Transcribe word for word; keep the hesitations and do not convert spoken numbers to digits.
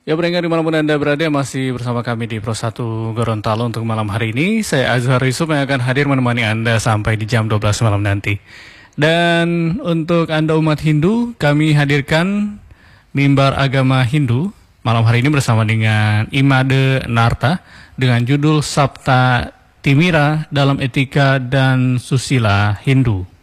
Ya, pendengar dimanapun Anda berada, masih bersama kami di Pro satu Gorontalo untuk malam hari ini. Saya Azhar Yusuf yang akan hadir menemani Anda sampai di jam dua belas malam nanti. Dan untuk Anda umat Hindu, kami hadirkan mimbar agama Hindu malam hari ini bersama dengan Imade Narta dengan judul Sabta Timira dalam Etika dan Susila Hindu.